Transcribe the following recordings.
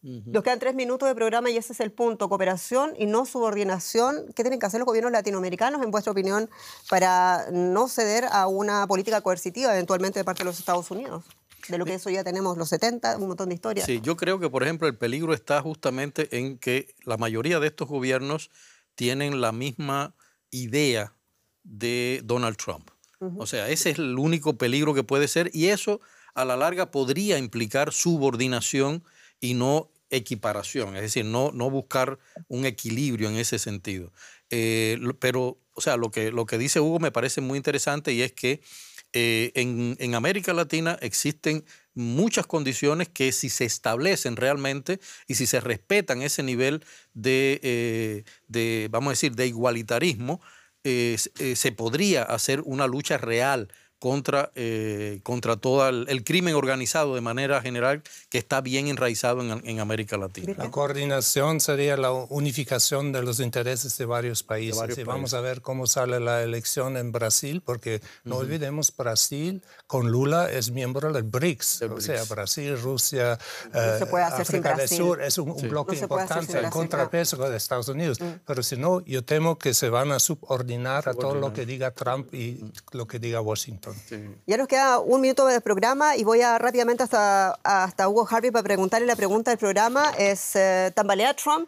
Nos quedan 3 minutos de programa y ese es el punto, cooperación y no subordinación. ¿Qué tienen que hacer los gobiernos latinoamericanos, en vuestra opinión, para no ceder a una política coercitiva eventualmente de parte de los Estados Unidos? De lo que eso ya tenemos los 70, un montón de historias. Sí, yo creo que, por ejemplo, el peligro está justamente en que la mayoría de estos gobiernos tienen la misma idea de Donald Trump. O sea, ese es el único peligro que puede ser, y eso a la larga podría implicar subordinación y no equiparación, es decir, no buscar un equilibrio en ese sentido. Pero, o sea, lo que dice Hugo me parece muy interesante, y es que en América Latina existen muchas condiciones que, si se establecen realmente y si se respetan ese nivel de vamos a decir, de igualitarismo, se podría hacer una lucha real contra todo el crimen organizado de manera general, que está bien enraizado en América Latina. La coordinación sería la unificación de los intereses de varios países. Y vamos a ver cómo sale la elección en Brasil, porque no olvidemos, Brasil con Lula es miembro del BRICS. O sea, Brasil, Rusia, África del Sur es un bloque importante, el contrapeso de Estados Unidos. Pero si no, yo temo que se van a subordinar a todo lo que diga Trump y lo que diga Washington. Sí. Ya nos queda 1 minuto de programa y voy rápidamente hasta Hugo Harvey para preguntarle la pregunta del programa. ¿Tambalea Trump?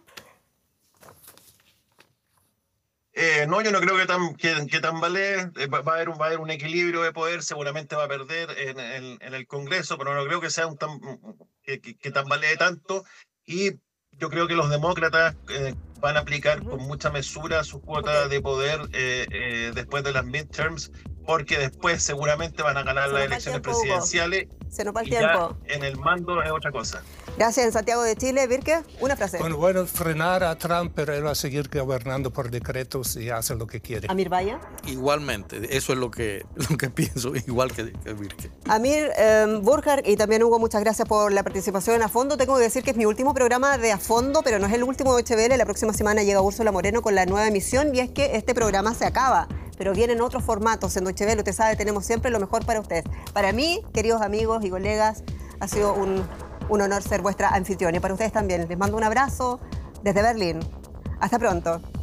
No, yo no creo que tambalee. Va a haber un equilibrio de poder, seguramente va a perder en el Congreso, pero no creo que sea que tambalee tanto. Y yo creo que los demócratas van a aplicar con mucha mesura su cuota de poder después de las midterms, porque después seguramente van a ganar las elecciones presidenciales. Se nos va el tiempo. Ya en el mando es otra cosa. Gracias. En Santiago de Chile, Birke, una frase. Bueno, frenar a Trump, pero él va a seguir gobernando por decretos y hace lo que quiere. Amir Vaya. Igualmente, eso es lo que pienso, igual que Birke. Amir, Burkhard y también Hugo, muchas gracias por la participación en A Fondo. Tengo que decir que es mi último programa de A Fondo, pero no es el último de HBL. La próxima semana llega Úrsula Moreno con la nueva emisión, y es que este programa se acaba, pero vienen otros formatos en Deutsche Welle. Usted sabe, tenemos siempre lo mejor para ustedes. Para mí, queridos amigos y colegas, ha sido un honor ser vuestra anfitriona, y para ustedes también. Les mando un abrazo desde Berlín. Hasta pronto.